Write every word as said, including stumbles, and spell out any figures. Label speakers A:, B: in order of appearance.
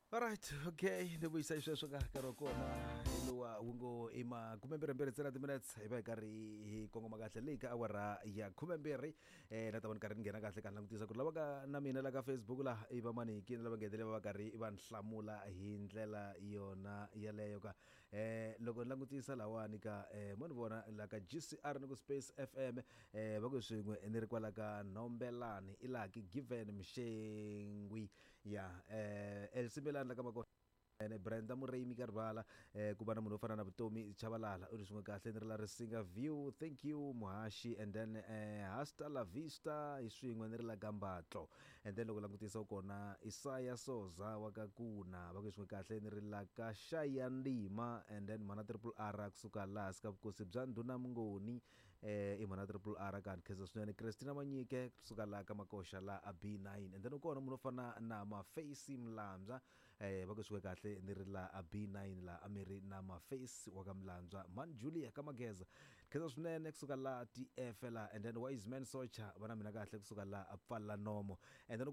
A: Alright, okay, ni vuyisa sweswo ka nkarhi wa kona luwa wu ngo i ma khumembirhi ntsena timinutes hi va hi karhi hi kongoma kahle leyi ka awara ya khumembirhi eh na ta vona karhi ni nghena kahle ka langutisa ku lava ka na mina la ka Facebook laha i va manikini lava nghenele va karhi va nhlamula hi ndlela yona yaleyo ka eh loko ni langutisa lawani ka eh mo ni vona la ka G C R ni ku Space F M eh va ku swin'we ni ri kwala ka Nombelani i laha ki Given Mshengwi ya eh El Sibelani la ka mako ene Brenda Murimi Karvala eh kuba na munhu wo fana na Vutomi Chabalala u ri swin'we kahle ni ri la ri singa view thank you Muhashi and then eh hasta la vista hi swin'we ni ri la Gambatlo and then loko langutisa kona Isaya Soza wa ka Kuna va ku swin'we kahle ni ri la ka Shaya Ndima and then mana triple R kusuka la ska vukosi bya Nduna Mngoni eh i mana triple R ka nkhenza swinene Christina Manyike kusuka la ka Makosha la a B nine and then ukona munhu wo fana na ma Face Mlamza eh va ku swin'we kahle ni ri la a B nine la amiri na ma Face wa ka Mlandzwa man Julia ka Mageza khenza swinene kusuka la T F la and then Wise Man Socha vana mina kahle kusuka la a Pfala Nomo and then